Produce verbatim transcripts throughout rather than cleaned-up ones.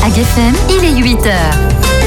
À G F M, il est huit heures.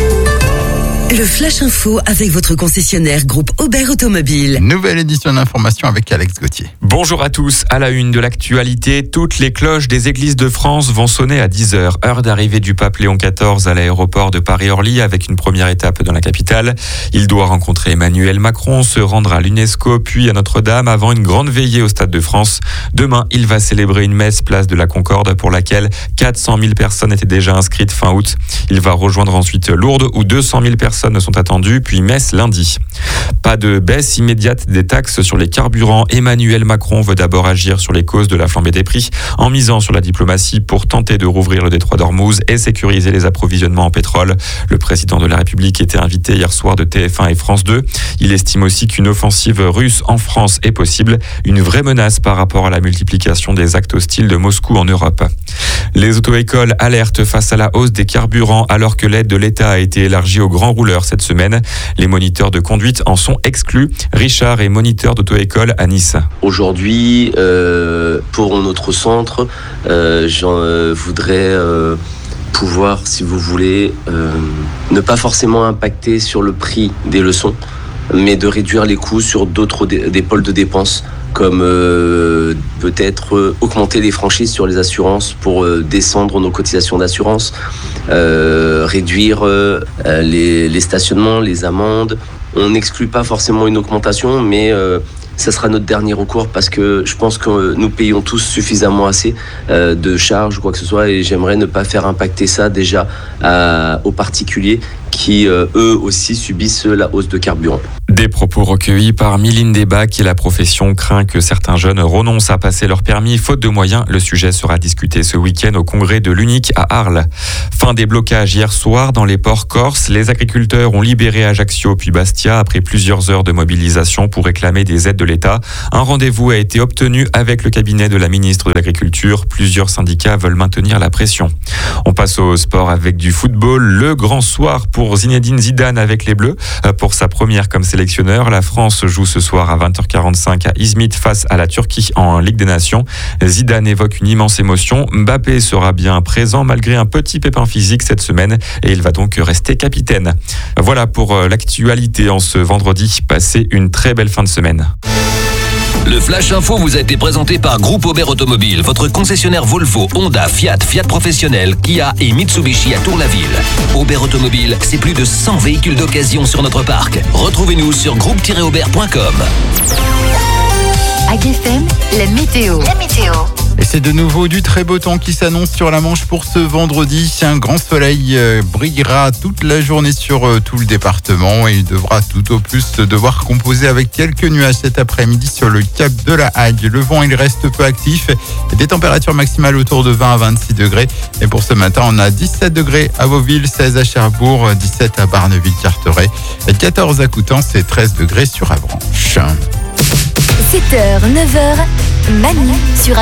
Le Flash Info avec votre concessionnaire groupe Aubert Automobile. Nouvelle édition d'information avec Alex Gauthier. Bonjour à tous. À la une de l'actualité, toutes les cloches des églises de France vont sonner à dix heures. Heure d'arrivée du pape Léon quatorze à l'aéroport de Paris-Orly avec une première étape dans la capitale. Il doit rencontrer Emmanuel Macron, se rendre à l'UNESCO puis à Notre-Dame avant une grande veillée au Stade de France. Demain, il va célébrer une messe place de la Concorde pour laquelle quatre cent mille personnes étaient déjà inscrites fin août. Il va rejoindre ensuite Lourdes où deux cent mille personnes sont attendues, puis Metz lundi. Pas de baisse immédiate des taxes sur les carburants. Emmanuel Macron veut d'abord agir sur les causes de la flambée des prix en misant sur la diplomatie pour tenter de rouvrir le détroit d'Ormuz et sécuriser les approvisionnements en pétrole. Le président de la République était invité hier soir de T F un et France deux. Il estime aussi qu'une offensive russe en France est possible, une vraie menace par rapport à la multiplication des actes hostiles de Moscou en Europe. Les auto-écoles alertent face à la hausse des carburants alors que l'aide de l'État a été élargie aux grands rouleurs cette semaine. Les moniteurs de conduite en sont exclus. Richard est moniteur d'auto-école à Nice. Aujourd'hui, euh, pour notre centre, euh, j'en euh, voudrais euh, pouvoir, si vous voulez, euh, ne pas forcément impacter sur le prix des leçons, mais de réduire les coûts sur d'autres dé- des pôles de dépenses, comme euh, peut-être euh, augmenter les franchises sur les assurances pour euh, descendre nos cotisations d'assurance, euh, réduire euh, les, les stationnements, les amendes. On n'exclut pas forcément une augmentation, mais euh, ça sera notre dernier recours parce que je pense que nous payons tous suffisamment assez euh, de charges ou quoi que ce soit et j'aimerais ne pas faire impacter ça déjà à, aux particuliers qui euh, eux aussi subissent la hausse de carburant. Des propos recueillis par Mylène Débat qui la profession craint que certains jeunes renoncent à passer leur permis faute de moyens. Le sujet sera discuté ce week-end au congrès de l'Unique à Arles. Fin des blocages hier soir dans les ports corses. Les agriculteurs ont libéré Ajaccio puis Bastia après plusieurs heures de mobilisation pour réclamer des aides de l'État. Un rendez-vous a été obtenu avec le cabinet de la ministre de l'Agriculture. Plusieurs syndicats veulent maintenir la pression. On passe au sport avec du football. Le grand soir pour Zinedine Zidane avec les Bleus. Pour sa première comme sélectionneur, la France joue ce soir à vingt heures quarante-cinq à Izmit face à la Turquie en Ligue des Nations. Zidane évoque une immense émotion. Mbappé sera bien présent malgré un petit pépin physique cette semaine et il va donc rester capitaine. Voilà pour l'actualité en ce vendredi. Passez une très belle fin de semaine. Le Flash Info vous a été présenté par Groupe Aubert Automobile, votre concessionnaire Volvo, Honda, Fiat, Fiat Professionnel, Kia et Mitsubishi à Tour-la-Ville. Aubert Automobile, c'est plus de cent véhicules d'occasion sur notre parc. Retrouvez-nous sur groupe tiret aubert point com. À G F M, la météo. La météo. Et c'est de nouveau du très beau temps qui s'annonce sur la Manche pour ce vendredi. Un grand soleil euh, brillera toute la journée sur euh, tout le département et il devra tout au plus devoir composer avec quelques nuages cet après-midi sur le cap de la Hague. Le vent, il reste peu actif. Des températures maximales autour de vingt à vingt-six degrés. Et pour ce matin, on a dix-sept degrés à Beauville, seize à Cherbourg, dix-sept à Barneville-Carteret, quatorze à Coutances et treize degrés sur Avranches. sept heures, neuf heures, Manu sur